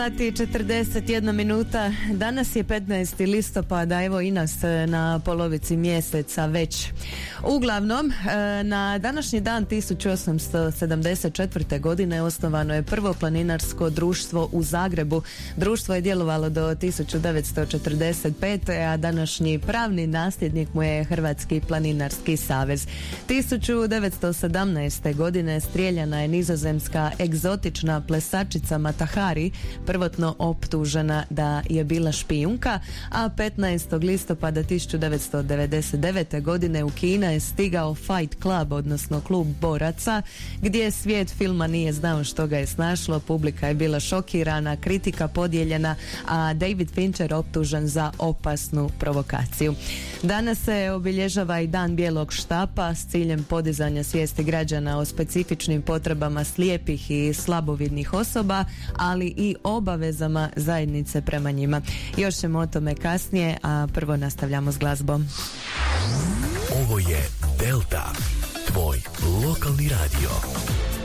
Sati 41 minuta. Danas je 15. listopada, evo i nas na polovici mjeseca već. Uglavnom, na današnji dan 1874. godine osnovano je prvo planinarsko društvo u Zagrebu. Društvo je djelovalo do 1945. a današnji pravni nasljednik mu je Hrvatski planinarski savez. 1917. godine strijeljana je nizozemska egzotična plesačica Mata Hari, prvotno optužena da je bila špijunka, a 15. listopada 1999. godine u Kina je stigao Fight Club, odnosno klub boraca, gdje svijet filma nije znao što ga je snašlo, publika je bila šokirana, kritika podijeljena, a David Fincher optužen za opasnu provokaciju. Danas se obilježava i Dan bijelog štapa s ciljem podizanja svijesti građana o specifičnim potrebama slijepih i slabovidnih osoba, ali i obavezama zajednice prema njima. Još ćemo o tome kasnije, a prvo nastavljamo s glazbom. Ovo je Delta, tvoj lokalni radio.